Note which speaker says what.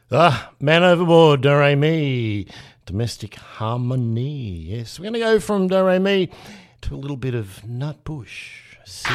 Speaker 1: Man Overboard, Do Re Mi, Domestic Harmony. Yes, we're going to go from Do Re Mi to a little bit of Nutbush.